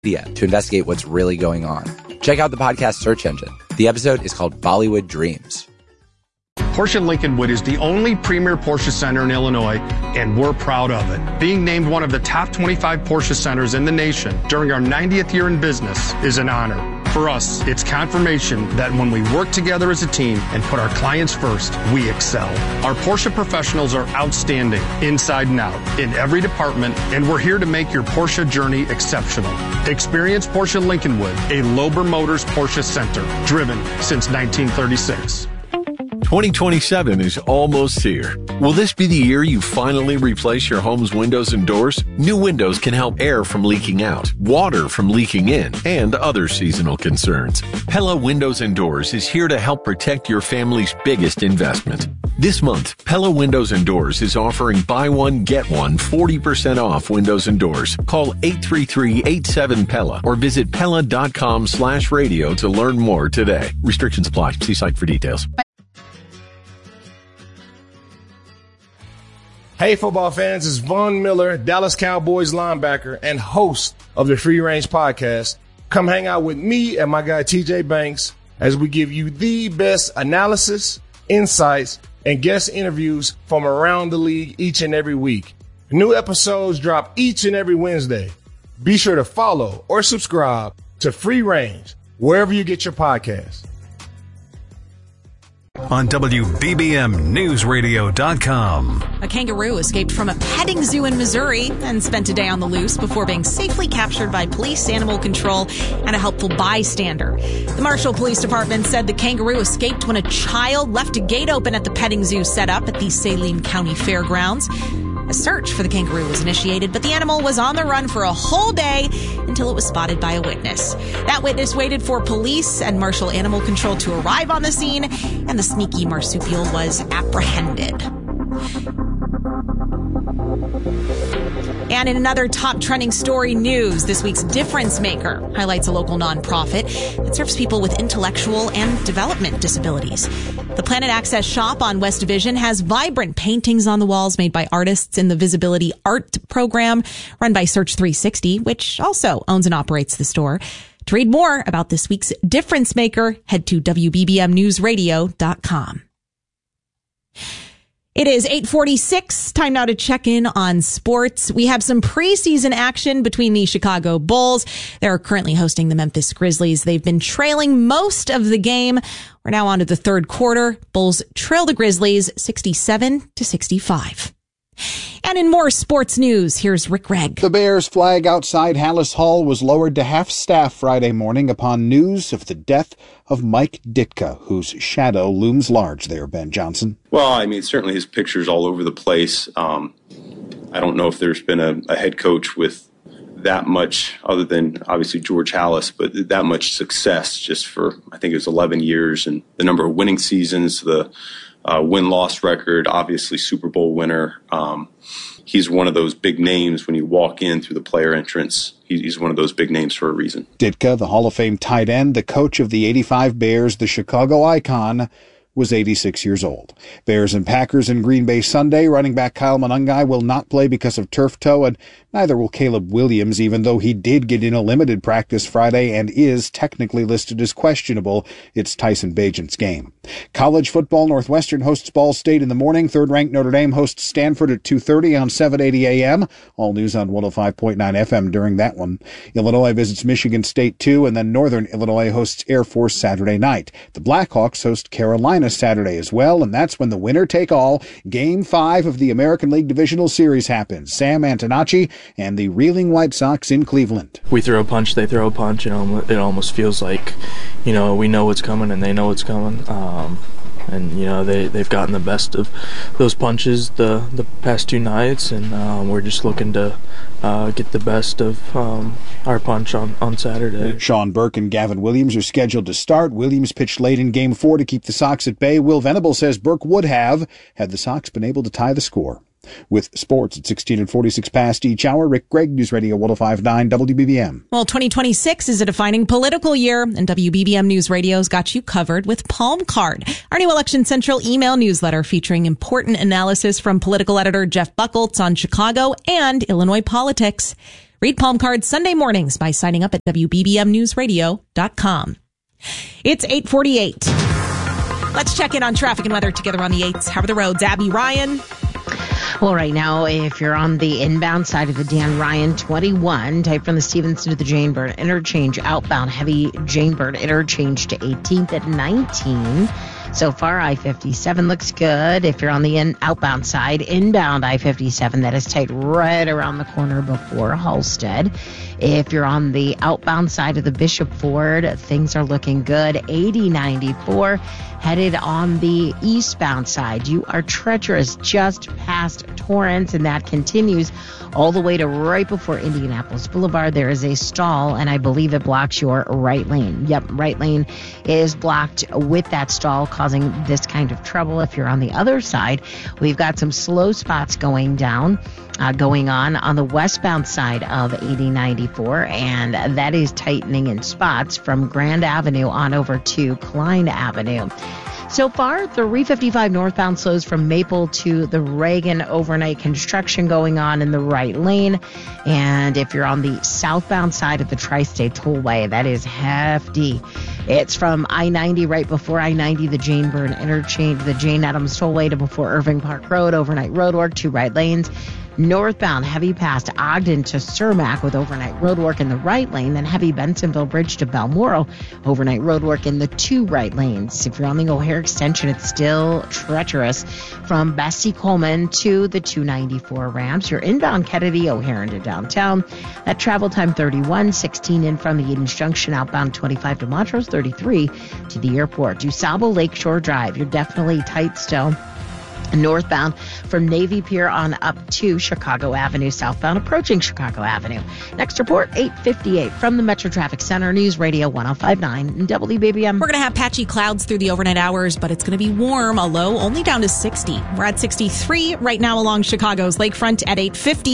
to investigate what's really going on. Check out the podcast search engine. The episode is called Bollywood Dreams. Porsche Lincolnwood is the only premier Porsche center in Illinois, and we're proud of it. Being named one of the top 25 Porsche centers in the nation during our 90th year in business is an honor. For us, it's confirmation that when we work together as a team and put our clients first, we excel. Our Porsche professionals are outstanding, inside and out, in every department, and we're here to make your Porsche journey exceptional. Experience Porsche Lincolnwood, a Lober Motors Porsche center, driven since 1936. 2027 is almost here. Will this be the year you finally replace your home's windows and doors? New windows can help air from leaking out, water from leaking in, and other seasonal concerns. Pella Windows and Doors is here to help protect your family's biggest investment. This month, Pella Windows and Doors is offering buy one, get one 40% off windows and doors. Call 833-87-PELLA or visit Pella.com/radio to learn more today. Restrictions apply. See site for details. Hey, football fans, it's Von Miller, Dallas Cowboys linebacker and host of the Free Range Podcast. Come hang out with me and my guy TJ Banks as we give you the best analysis, insights, and guest interviews from around the league each and every week. New episodes drop each and every Wednesday. Be sure to follow or subscribe to Free Range wherever you get your podcasts. On WBBMNewsRadio.com. A kangaroo escaped from a petting zoo in Missouri and spent a day on the loose before being safely captured by police, animal control, and a helpful bystander. The Marshall Police Department said the kangaroo escaped when a child left a gate open at the petting zoo set up at the Saline County Fairgrounds. A search for the kangaroo was initiated, but the animal was on the run for a whole day until it was spotted by a witness. That witness waited for police and Marshall Animal Control to arrive on the scene, and the sneaky marsupial was apprehended. And in another top trending story news, this week's Difference Maker highlights a local nonprofit that serves people with intellectual and development disabilities. The Planet Access shop on West Division has vibrant paintings on the walls made by artists in the Visibility Art program run by Search 360, which also owns and operates the store. To read more about this week's Difference Maker, head to WBBMNewsRadio.com. It is 8:46. Time now to check in on sports. We have some preseason action between the Chicago Bulls. They're currently hosting the Memphis Grizzlies. They've been trailing most of the game. We're now on to the third quarter. Bulls trail the Grizzlies 67-65. And in more sports news, here's Rick Regg. The Bears flag outside Hallis Hall was lowered to half-staff Friday morning upon news of the death of Mike Ditka, whose shadow looms large there, Ben Johnson. Well, I mean, certainly his picture's all over the place. I don't know if there's been a head coach with that much, other than obviously George Hallis, but that much success just for, I think it was 11 years, and the number of winning seasons, the win-loss record, obviously Super Bowl winner. He's one of those big names when you walk in through the player entrance. He's one of those big names for a reason. Ditka, the Hall of Fame tight end, the coach of the '85 Bears, the Chicago icon, was 86 years old. Bears and Packers in Green Bay Sunday. Running back Kyle Monangai will not play because of turf toe, and neither will Caleb Williams, even though he did get in a limited practice Friday and is technically listed as questionable. It's Tyson Bagent's game. College football, Northwestern hosts Ball State in the morning. Third-ranked Notre Dame hosts Stanford at 2:30 on 780 a.m. All news on 105.9 FM during that one. Illinois visits Michigan State 2, and then Northern Illinois hosts Air Force Saturday night. The Blackhawks host Carolina Saturday as well, and that's when the winner-take-all Game 5 of the American League Divisional Series happens. Sam Antonacci and the Reeling White Sox in Cleveland. We throw a punch, they throw a punch, and it almost feels like, we know what's coming and they know what's coming. And they've gotten the best of those punches the past two nights, and we're just looking to get the best of our punch on Saturday. Sean Burke and Gavin Williams are scheduled to start. Williams pitched late in Game 4 to keep the Sox at bay. Will Venable says Burke would have had the Sox been able to tie the score. With sports at 16:46 past each hour, Rick Gregg, News Radio 105.9 WBBM. Well, 2026 is a defining political year, and WBBM News Radio's got you covered with Palm Card, our new Election Central email newsletter featuring important analysis from political editor Jeff Buckles on Chicago and Illinois politics. Read Palm Cards Sunday mornings by signing up at WBBMNewsRadio.com. It's 8:48. Let's check in on traffic and weather together on the 8s. How are the roads? Abby Ryan. Well, right now, if you're on the inbound side of the Dan Ryan 21, type from the Stevenson to the Jane Byrne interchange, outbound heavy Jane Byrne interchange to 18th at 19. So far, I-57 looks good. If you're on the outbound side, inbound I-57, that is tight right around the corner before Halstead. If you're on the outbound side of the Bishop Ford, things are looking good. 80-94 headed on the eastbound side. You are treacherous just past Torrance, and that continues all the way to right before Indianapolis Boulevard. There is a stall, and I believe it blocks your right lane. Yep, right lane is blocked with that stall, causing this kind of trouble. If you're on the other side, we've got some slow spots going on the westbound side of 80-94, and that is tightening in spots from Grand Avenue on over to Klein Avenue. So far, 355 northbound slows from Maple to the Reagan, overnight construction going on in the right lane. And if you're on the southbound side of the Tri-State Tollway, that is hefty. It's from I-90 right before I-90, the Jane Byrne interchange, the Jane Addams Tollway to before Irving Park Road, overnight roadwork, 2 right lanes. Northbound, heavy past Ogden to Cermak with overnight roadwork in the right lane, then heavy Bensonville Bridge to Balmoral, overnight roadwork in the 2 right lanes. If you're on the O'Hare extension, it's still treacherous from Bessie Coleman to the 294 ramps. You're inbound Kennedy, O'Hare into downtown. That travel time 31, 16 in from the Edens Junction, outbound 25 to Montrose, 33 to the airport. DuSable Lakeshore Drive, you're definitely tight still. Northbound from Navy Pier on up to Chicago Avenue, southbound approaching Chicago Avenue. Next report, 8:58 from the Metro Traffic Center, News Radio 105.9 and WBBM. We're going to have patchy clouds through the overnight hours, but it's going to be warm, a low only down to 60. We're at 63 right now along Chicago's lakefront at 8:50.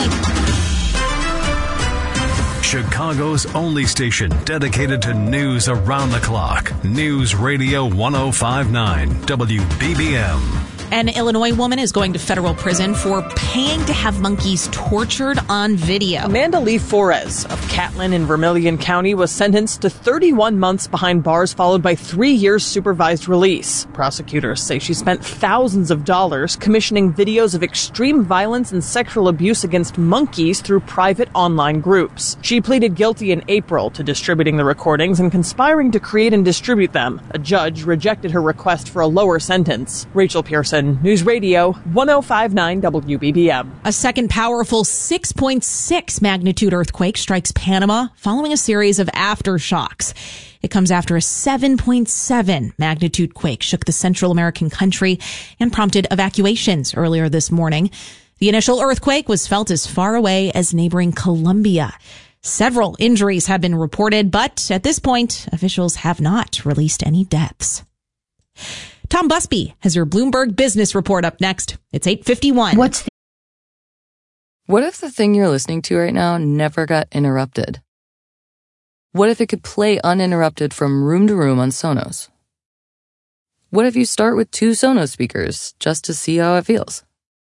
Chicago's only station dedicated to news around the clock. News Radio 105.9 WBBM. An Illinois woman is going to federal prison for paying to have monkeys tortured on video. Amanda Lee Flores of Catlin in Vermilion County was sentenced to 31 months behind bars, followed by 3 years supervised release. Prosecutors say she spent thousands of dollars commissioning videos of extreme violence and sexual abuse against monkeys through private online groups. She pleaded guilty in April to distributing the recordings and conspiring to create and distribute them. A judge rejected her request for a lower sentence. Rachel Pearson, News Radio 105.9 WBBM. A second powerful 6.6 magnitude earthquake strikes Panama following a series of aftershocks. It comes after a 7.7 magnitude quake shook the Central American country and prompted evacuations earlier this morning. The initial earthquake was felt as far away as neighboring Colombia. Several injuries have been reported, but at this point, officials have not released any deaths. Tom Busby has your Bloomberg Business Report up next. It's 8:51. What if the thing you're listening to right now never got interrupted? What if it could play uninterrupted from room to room on Sonos? What if you start with 2 Sonos speakers just to see how it feels?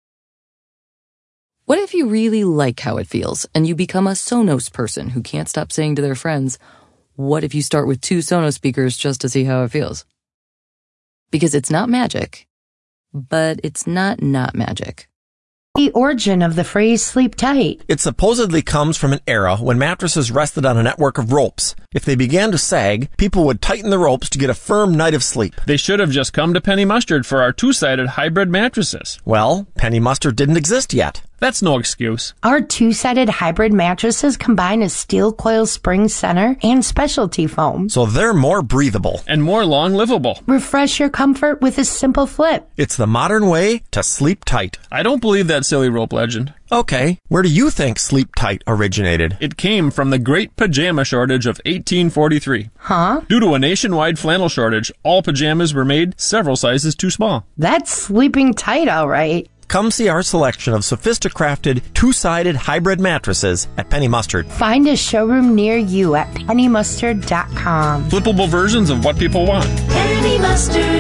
What if you really like how it feels and you become a Sonos person who can't stop saying to their friends, what if you start with 2 Sonos speakers just to see how it feels? Because it's not magic, but it's not magic. The origin of the phrase sleep tight. It supposedly comes from an era when mattresses rested on a network of ropes. If they began to sag, people would tighten the ropes to get a firm night of sleep. They should have just come to Penny Mustard for our 2-sided hybrid mattresses. Well, Penny Mustard didn't exist yet. That's no excuse. Our 2-sided hybrid mattresses combine a steel coil spring center and specialty foam. So they're more breathable. And more long-livable. Refresh your comfort with a simple flip. It's the modern way to sleep tight. I don't believe that silly rope legend. Okay, where do you think sleep tight originated? It came from the Great Pajama Shortage of 1843. Huh? Due to a nationwide flannel shortage, all pajamas were made several sizes too small. That's sleeping tight, all right. Come see our selection of sophisticrafted 2-sided hybrid mattresses at Penny Mustard. Find a showroom near you at pennymustard.com. Flippable versions of what people want. Penny Mustard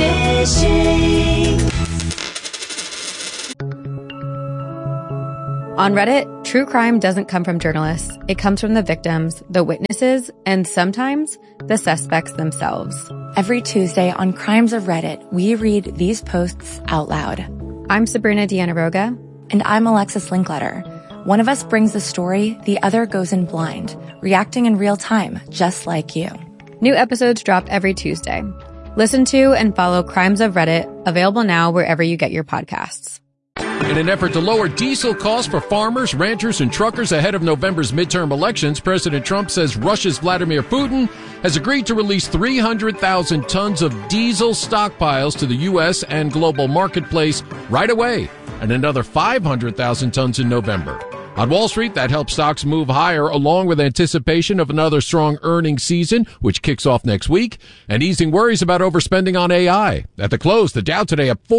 Furnishing. On Reddit, true crime doesn't come from journalists. It comes from the victims, the witnesses, and sometimes the suspects themselves. Every Tuesday on Crimes of Reddit, we read these posts out loud. I'm Sabrina Dianaroga. And I'm Alexis Linkletter. One of us brings the story, the other goes in blind, reacting in real time, just like you. New episodes drop every Tuesday. Listen to and follow Crimes of Reddit, available now wherever you get your podcasts. In an effort to lower diesel costs for farmers, ranchers, and truckers ahead of November's midterm elections, President Trump says Russia's Vladimir Putin has agreed to release 300,000 tons of diesel stockpiles to the U.S. and global marketplace right away, and another 500,000 tons in November. On Wall Street, that helps stocks move higher, along with anticipation of another strong earnings season, which kicks off next week, and easing worries about overspending on AI. At the close, the Dow today up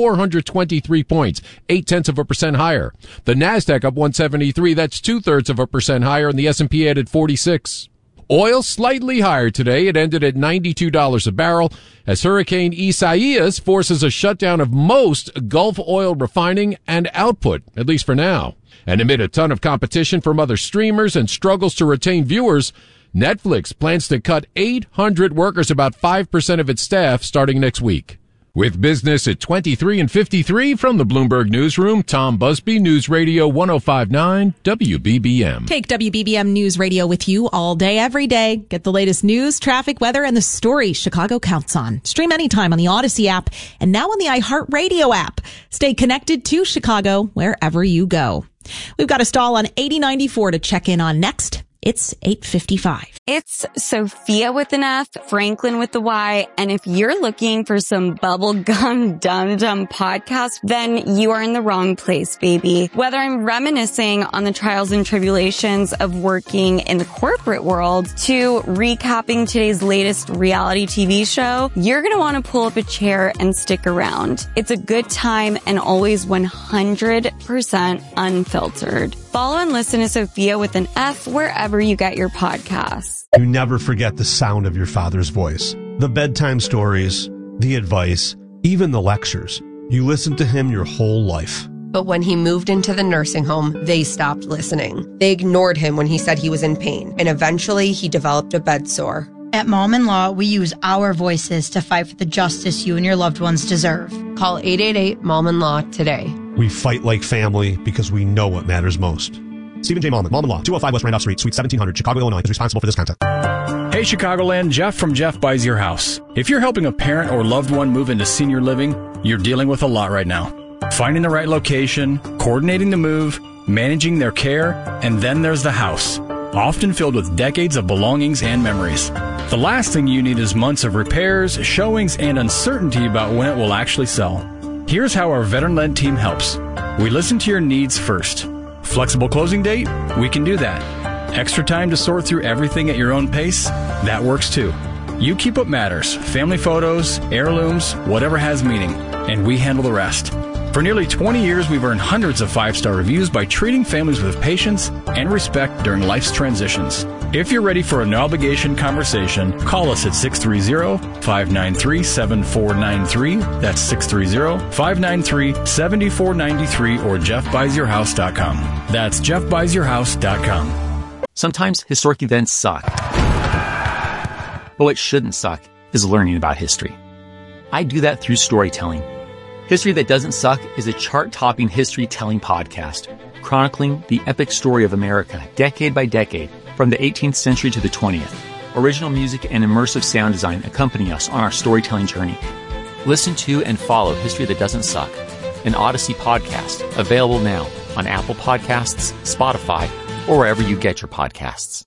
423 points, 0.8% higher. The Nasdaq up 173, that's 0.2% higher, and the S&P added 46. Oil slightly higher today. It ended at $92 a barrel as Hurricane Isaias forces a shutdown of most Gulf oil refining and output, at least for now. And amid a ton of competition from other streamers and struggles to retain viewers, Netflix plans to cut 800 workers, about 5% of its staff, starting next week. With business at 23 and 53 from the Bloomberg Newsroom, Tom Busby, News Radio 105.9 WBBM. Take WBBM News Radio with you all day, every day. Get the latest news, traffic, weather, and the stories Chicago counts on. Stream anytime on the Odyssey app and now on the iHeartRadio app. Stay connected to Chicago wherever you go. We've got a stall on 8094 to check in on next. It's 8:55. It's Sophia with an F, Franklin with the Y, and if you're looking for some bubblegum dum-dum podcast, then you are in the wrong place, baby. Whether I'm reminiscing on the trials and tribulations of working in the corporate world to recapping today's latest reality TV show, you're going to want to pull up a chair and stick around. It's a good time and always 100% unfiltered. Follow and listen to Sophia with an F wherever you get your podcasts. You never forget the sound of your father's voice. The bedtime stories, the advice, even the lectures. You listened to him your whole life. But when he moved into the nursing home, they stopped listening. They ignored him when he said he was in pain, and eventually he developed a bed sore. At Mom in Law, we use our voices to fight for the justice you and your loved ones deserve. Call 888-MOM-IN-LAW today. We fight like family because we know what matters most. Stephen J. Mallman, Mom in Law, 205 West Randolph Street, Suite 1700, Chicago, Illinois, is responsible for this content. Hey, Chicagoland, Jeff from Jeff Buys Your House. If you're helping a parent or loved one move into senior living, you're dealing with a lot right now. Finding the right location, coordinating the move, managing their care, and then there's the house, often filled with decades of belongings and memories. The last thing you need is months of repairs, showings, and uncertainty about when it will actually sell. Here's how our veteran-led team helps. We listen to your needs first. Flexible closing date? We can do that. Extra time to sort through everything at your own pace? That works too. You keep what matters. Family photos, heirlooms, whatever has meaning. And we handle the rest. For nearly 20 years, we've earned hundreds of 5-star reviews by treating families with patience and respect during life's transitions. If you're ready for a no-obligation conversation, call us at 630-593-7493. That's 630-593-7493 or jeffbuysyourhouse.com. That's jeffbuysyourhouse.com. Sometimes historic events suck. But what shouldn't suck is learning about history. I do that through storytelling. History That Doesn't Suck is a chart-topping history-telling podcast, chronicling the epic story of America, decade by decade, from the 18th century to the 20th. Original music and immersive sound design accompany us on our storytelling journey. Listen to and follow History That Doesn't Suck, an Odyssey podcast, available now on Apple Podcasts, Spotify, or wherever you get your podcasts.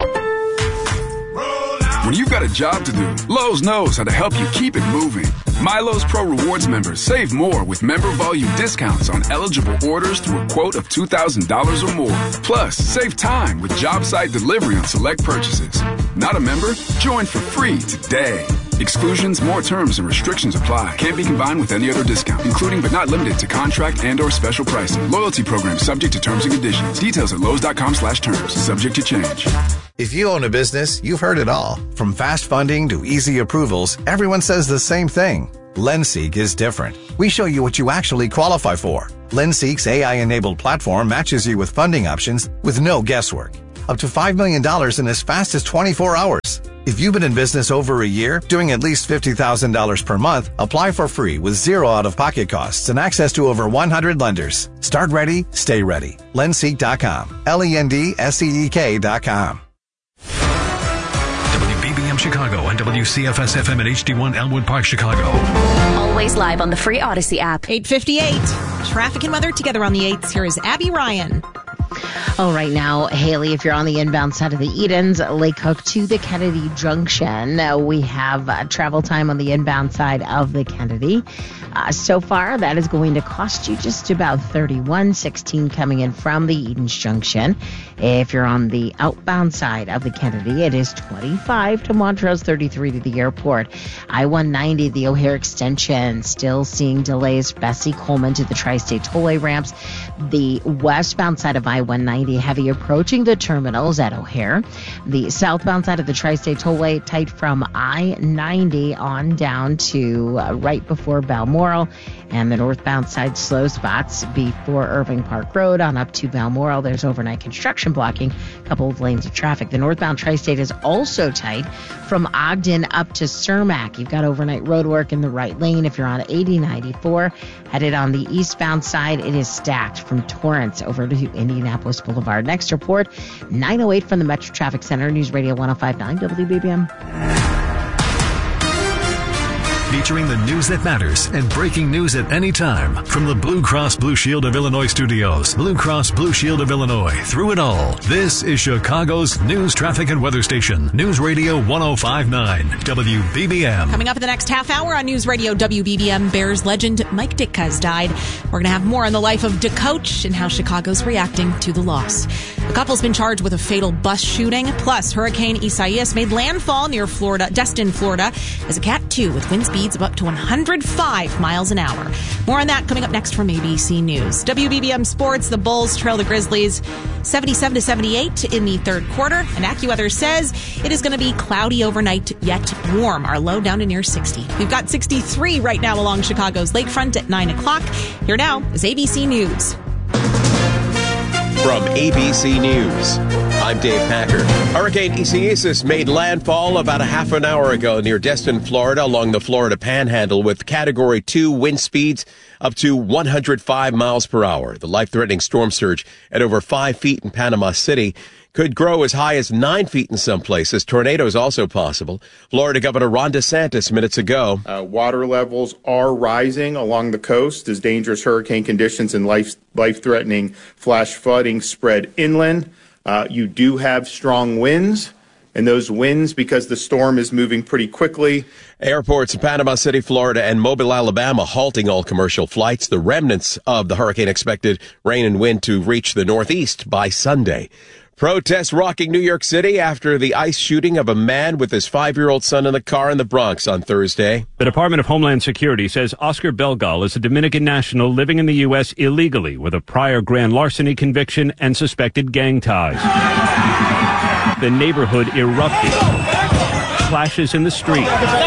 When you've got a job to do, Lowe's knows how to help you keep it moving. My Lowe's Pro Rewards members save more with member volume discounts on eligible orders through a quote of $2,000 or more. Plus, save time with job site delivery on select purchases. Not a member? Join for free today. Exclusions, more terms, and restrictions apply. Can't be combined with any other discount, including but not limited to contract and/or special pricing. Loyalty program subject to terms and conditions. Details at Lowe's.com/terms. Subject to change. If you own a business, you've heard it all. From fast funding to easy approvals, everyone says the same thing. LendSeek is different. We show you what you actually qualify for. LendSeek's AI-enabled platform matches you with funding options with no guesswork. Up to $5 million in as fast as 24 hours. If you've been in business over a year, doing at least $50,000 per month, apply for free with zero out-of-pocket costs and access to over 100 lenders. Start ready, stay ready. LendSeek.com. LendSeek.com. WBBM Chicago and WCFS-FM at HD1 Elmwood Park, Chicago. Always live on the free Odyssey app. 8:58. Traffic and weather together on the 8s. Here is Abby Ryan. Oh, right now, Haley, if you're on the inbound side of the Edens, Lake Hook to the Kennedy Junction, we have travel time on the inbound side of the Kennedy. So far, that is going to cost you just about $31.16 coming in from the Edens Junction. If you're on the outbound side of the Kennedy, it is $25 to Montrose, $33 to the airport. I-190, the O'Hare extension, still seeing delays. Bessie Coleman to the Tri-State Tollway ramps. The westbound side of I-190, heavy approaching the terminals at O'Hare. The southbound side of the Tri-State Tollway, tight from I-90 on down to right before Balmoral. And the northbound side, slow spots before Irving Park Road on up to Balmoral. There's overnight construction blocking a couple of lanes of traffic. The northbound Tri-State is also tight from Ogden up to Cermak. You've got overnight road work in the right lane. If you're on 8094, headed on the eastbound side, it is stacked from Torrance over to Indianapolis Boulevard. Next report, 9:08 from the Metro Traffic Center, News Radio 105.9 WBBM. Featuring the news that matters and breaking news at any time. From the Blue Cross Blue Shield of Illinois studios, Blue Cross Blue Shield of Illinois, through it all. This is Chicago's news, traffic, and weather station. News Radio 105.9 WBBM. Coming up in the next half hour on News Radio WBBM, Bears legend Mike Ditka has died. We're going to have more on the life of DeCoach and how Chicago's reacting to the loss. The couple's been charged with a fatal bus shooting. Plus, Hurricane Isaias made landfall near Destin, Florida, as a Cat 2 with wind speeds of up to 105 miles an hour. More on that coming up next from ABC News. WBBM Sports, the Bulls trail the Grizzlies 77-78 in the third quarter. And AccuWeather says it is going to be cloudy overnight, yet warm. Our low down to near 60. We've got 63 right now along Chicago's lakefront at 9 o'clock. Here now is ABC News. From ABC News, I'm Dave Packer. Hurricane Isaias made landfall about a half an hour ago near Destin, Florida, along the Florida Panhandle with Category 2 wind speeds up to 105 miles per hour. The life-threatening storm surge at over 5 feet in Panama City could grow as high as 9 feet in some places. Tornadoes also possible. Florida Governor Ron DeSantis minutes ago. Water levels are rising along the coast as dangerous hurricane conditions and life-threatening flash flooding spread inland. You do have strong winds. And those winds, because the storm is moving pretty quickly. Airports in Panama City, Florida, and Mobile, Alabama, halting all commercial flights. The remnants of the hurricane expected rain and wind to reach the Northeast by Sunday. Protests rocking New York City after the ICE shooting of a man with his 5-year-old son in the car in the Bronx on Thursday. The Department of Homeland Security says Oscar Belgal is a Dominican national living in the U.S. illegally with a prior grand larceny conviction and suspected gang ties. The neighborhood erupted. Clashes in the street.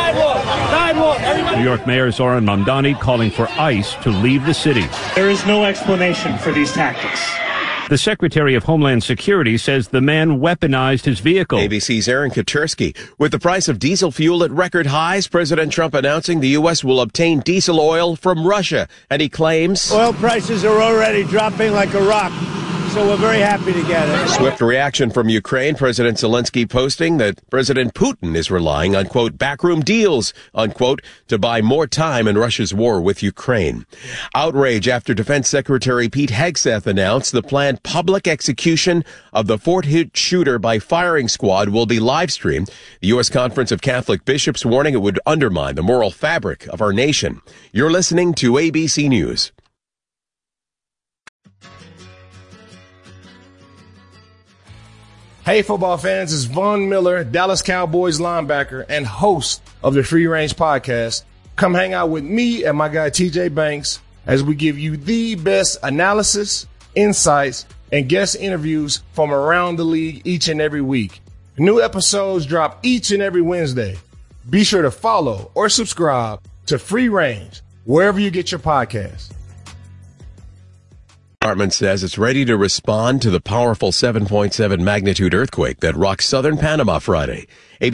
New York Mayor Zoran Mamdani calling for ICE to leave the city. There is no explanation for these tactics. The Secretary of Homeland Security says the man weaponized his vehicle. ABC's Aaron Katersky. With the price of diesel fuel at record highs, President Trump announcing the U.S. will obtain diesel oil from Russia. And he claims oil prices are already dropping like a rock. So we're very happy to get it. Swift reaction from Ukraine. President Zelensky posting that President Putin is relying on, quote, backroom deals, unquote, to buy more time in Russia's war with Ukraine. Outrage after Defense Secretary Pete Hegseth announced the planned public execution of the Fort Hood shooter by firing squad will be live streamed. The U.S. Conference of Catholic Bishops warning it would undermine the moral fabric of our nation. You're listening to ABC News. Hey, football fans, it's Von Miller, Dallas Cowboys linebacker and host of the Free Range Podcast. Come hang out with me and my guy TJ Banks as we give you the best analysis, insights, and guest interviews from around the league each and every week. New episodes drop each and every Wednesday. Be sure to follow or subscribe to Free Range, wherever you get your podcasts. The department says it's ready to respond to the powerful 7.7 magnitude earthquake that rocked southern Panama Friday.